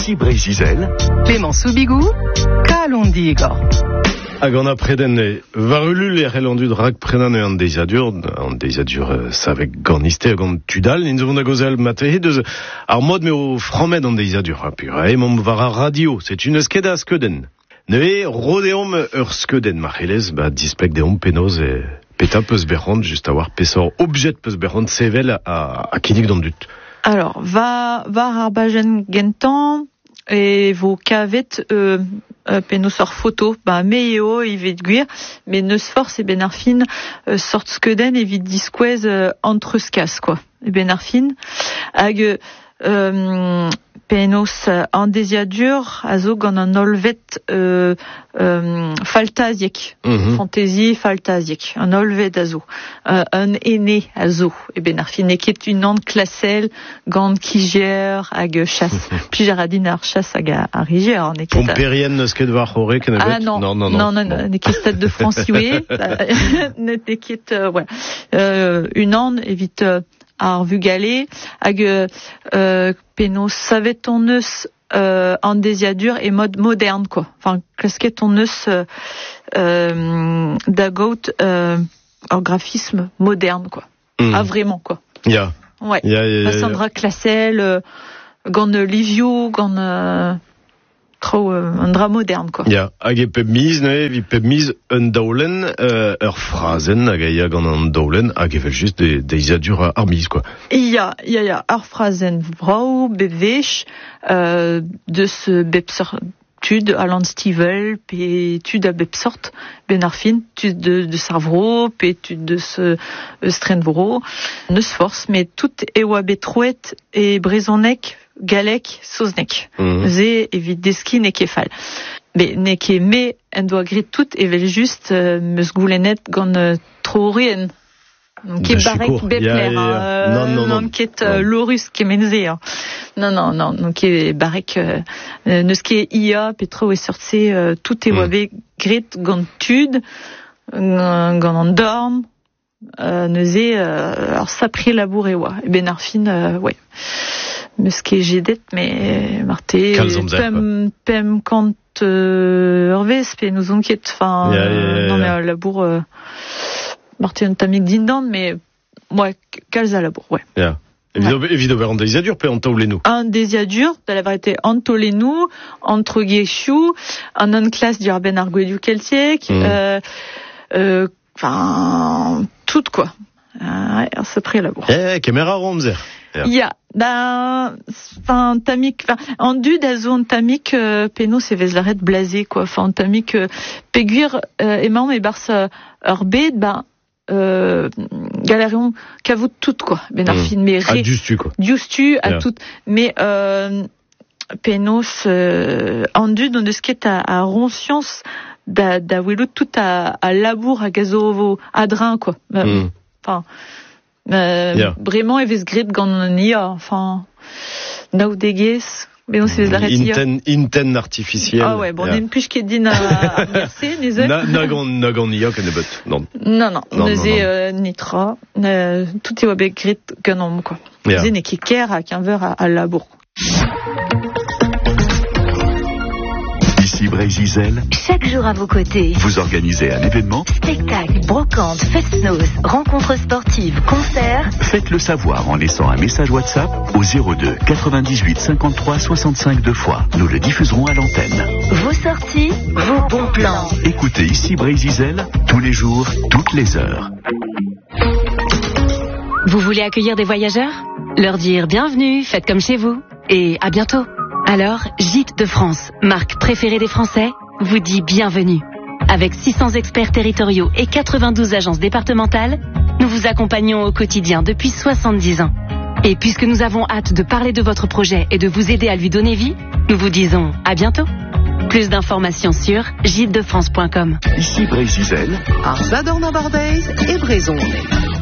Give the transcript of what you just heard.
Ici Brésil. Clément Soubigou, Kalondiga. Hag an apreden varulul relandu rak prenan an deizadur savek ganiste hag an tudal, n'in zovon a gozel matehe deus ar mod me o framed an deizadur. Pur mom var a radio, c'est une skeda skeden. Ne rodeom ur skeden marchelez, dispek deom penoz e peta peus berrand, just a war pesor objet peus berrand sevel a kinnig d'an dut. Alors, var ar bajen gentan, et vos kavet penosor photo meio evit gwir mais neus force et ben ar fin sort skeden evit diskouez entre skas quoi et ben ar fin hag penos an desiadur a zo gant an olvet faltaziek fantasy faltaziek an olvet a zo un ene a zo e ben ar fin eket une an klasel gant kijer hag chasse plijer a din ar chasse hag a riger an eket Pomperien neus ket var c'hore ken a bet non eket Stade de France iwe net eket une an evit ar vugale hag penos savet on eus an desiadur et mode moderne quoi. Enfin klasket on eus da gout en graphisme moderne quoi. Ah vraiment quoi. Yeah. Ouais. Sandra Classel gant Livio gant trop un drap moderne quoi. Ja, hag e pep miz vi pep miz un daolen ur frazen hag a gant an daolen hag evel just deizadur ar miz quoi. Ja, ar frazen brau bevech deus bepsort tud a lan stivel pe tud a bepsort ben ar fin tud de sarvro pe tud de strenvro neus force mais tout e oa betroet e brezonek galek soznek. Ze evit deski ne kefal. Mais ne ke me en doa grit tout evel just meus goulenet gant troorien. Ke barek bepler. Non, ket lorus ke menze. Non, ke barek neus ke ia petro e sortse tout e oabe grit gant tud, gant an dorm, neuze ar sapri labour e oa. E ben ar fin, ouais. Meus ket jedet, mais marte pem kant urvez, pe nous on ket, non mais labour, marte un tamik dindan, mais ouais, kalz a labour, ouais. Yeah. Evit ober an deizadur pe an taolenou. An deizadur, da la varete an taolenou, an trogiechou, an klas dur ben ar gwedoù keltiek, tout quoi. Ar sapri labour. Kemera romzer. Ya, tamik, en dud a zo an tamik penos evez l'arret blasé quoi, an tamik peguir emaon e bars ur bet, galerion kavout tout quoi, ben ar fin me re. Diustu quoi. Diustu a tout, mais penos en dud on eus ket a roncians da welout tout a labour a gazo adrin quoi. Enfin vraiment evez grit gant an ia, naou degez, mais on se les arrête ia. Inten artificiel. Ah ouais, bon, n'en plus ket din a mercé, neze. Nag an ia ken ebet, non. Non, neze nitra, tout e oa bet grit gant an quoi. Neze ne ket ker hag un veur a labour. Ici Brésil. Chaque jour à vos côtés. Vous organisez un événement. Spectacle, brocante, fest-noz, rencontres sportives, concerts. Faites-le savoir en laissant un message WhatsApp au 02 98 53 65 2 fois. Nous le diffuserons à l'antenne. Vos sorties, vos bons plans. Écoutez Ici Brésil tous les jours, toutes les heures. Vous voulez accueillir des voyageurs? Leur dire bienvenue, faites comme chez vous. Et à bientôt. Alors, Gîtes de France, marque préférée des Français, vous dit bienvenue. Avec 600 experts territoriaux et 92 agences départementales, nous vous accompagnons au quotidien depuis 70 ans. Et puisque nous avons hâte de parler de votre projet et de vous aider à lui donner vie, nous vous disons à bientôt. Plus d'informations sur gîtesdefrance.com. Ici Brésil. Ar Zadorn Bardez et Brezon.